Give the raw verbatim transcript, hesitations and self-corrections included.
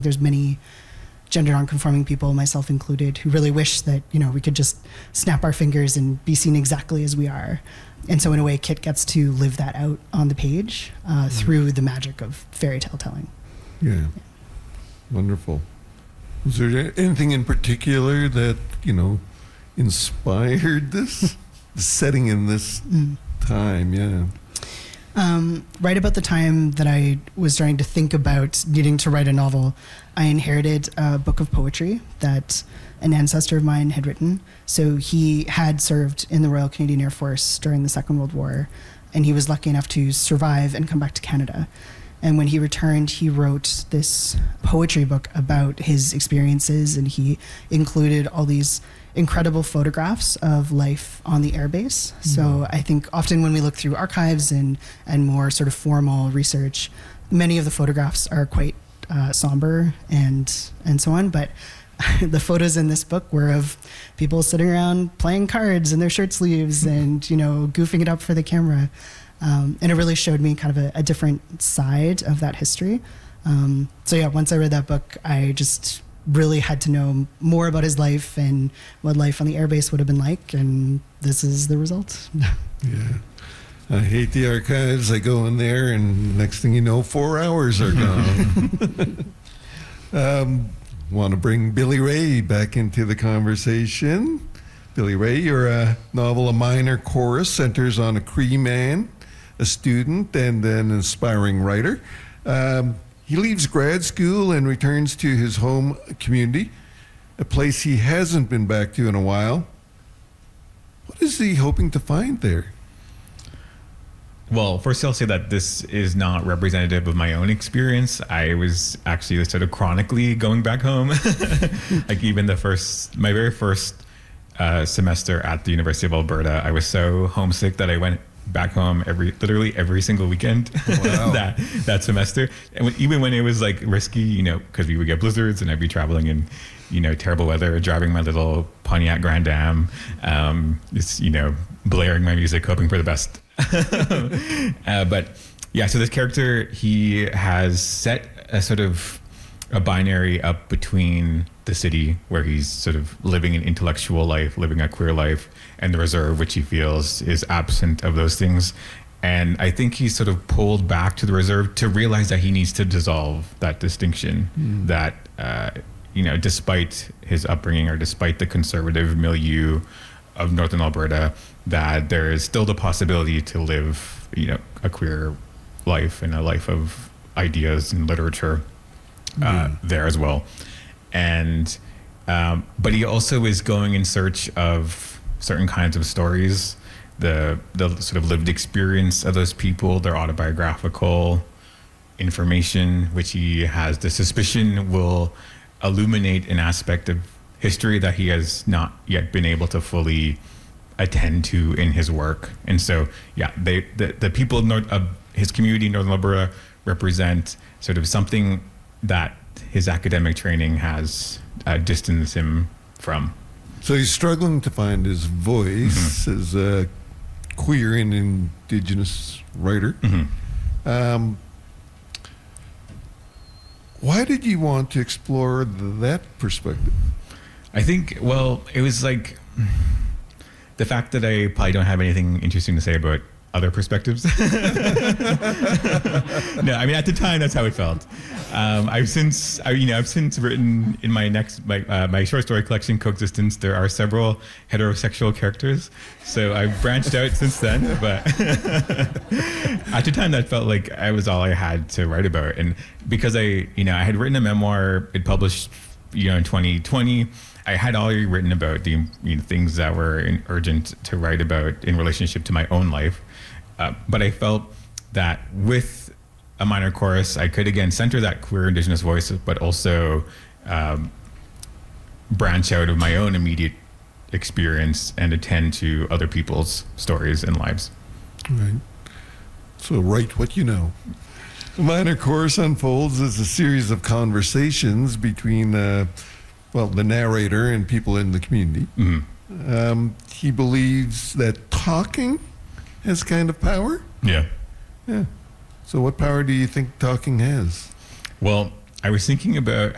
There's many gender nonconforming people, myself included, who really wish that, you know, we could just snap our fingers and be seen exactly as we are. And so in a way, Kit gets to live that out on the page uh, mm. through the magic of fairy tale telling. Yeah. yeah. Wonderful. Was there anything in particular that, you know, inspired this? The setting in this mm. time, yeah. Um, right about the time that I was starting to think about needing to write a novel, I inherited a book of poetry that an ancestor of mine had written. So he had served in the Royal Canadian Air Force during the Second World War, and he was lucky enough to survive and come back to Canada. And when he returned, he wrote this poetry book about his experiences, and he included all these incredible photographs of life on the airbase. Mm-hmm. So I think often when we look through archives and, and more sort of formal research, many of the photographs are quite uh, somber and and so on. But the photos in this book were of people sitting around playing cards in their shirt sleeves and, you know, goofing it up for the camera. Um, and it really showed me kind of a, a different side of that history. Um, so yeah, once I read that book, I just really had to know more about his life and what life on the airbase would have been like, and this is the result. Yeah. I hate the archives. I go in there, and next thing you know, four hours are gone. um, want to bring Billy Ray back into the conversation. Billy Ray, your uh, novel A Minor Chorus centers on a Cree man, a student, and an aspiring writer. Um, He leaves grad school and returns to his home community, a place he hasn't been back to in a while. What is he hoping to find there? Well, first I'll say that this is not representative of my own experience. I was actually sort of chronically going back home. Like even the first, my very first uh, semester at the University of Alberta, I was so homesick that I went back home every literally every single weekend. Wow. that that semester. And when, even when it was like risky, you know, because we would get blizzards and I'd be traveling in, you know, terrible weather, driving my little Pontiac Grand Am, um, just, you know, blaring my music, hoping for the best. uh, but yeah, so this character, he has set a sort of a binary up between the city where he's sort of living an intellectual life, living a queer life, and the reserve, which he feels is absent of those things. And I think he's sort of pulled back to the reserve to realize that he needs to dissolve that distinction, mm. that, uh, you know, despite his upbringing or despite the conservative milieu of Northern Alberta, that there is still the possibility to live, you know, a queer life and a life of ideas and literature uh, mm. there as well. And, um, but he also is going in search of certain kinds of stories, the the sort of lived experience of those people, their autobiographical information, which he has the suspicion will illuminate an aspect of history that he has not yet been able to fully attend to in his work. And so, yeah, they the, the people of, North, of his community in Northern Alberta represent sort of something that his academic training has uh, distanced him from. So he's struggling to find his voice mm-hmm. as a queer and Indigenous writer. Mm-hmm. Um, why did you want to explore that perspective? I think, well, it was like the fact that I probably don't have anything interesting to say about other perspectives. No, I mean, at the time, that's how it felt. Um, I've since, I, you know, I've since written in my next, my, uh, my short story collection, Coexistence, there are several heterosexual characters. So I've branched out since then, but at the time that felt like I was all I had to write about. And because I, you know, I had written a memoir, it published, you know, in twenty twenty, I had already written about the, you know, things that were in, urgent to write about in relationship to my own life. Uh, but I felt that with A Minor Chorus, I could again center that queer Indigenous voice, but also um, branch out of my own immediate experience and attend to other people's stories and lives. Right. So write what you know. A Minor Chorus unfolds as a series of conversations between, uh, well, the narrator and people in the community. Mm-hmm. Um, he believes that talking has kind of power? Yeah. Yeah. So what power do you think talking has? Well, I was thinking about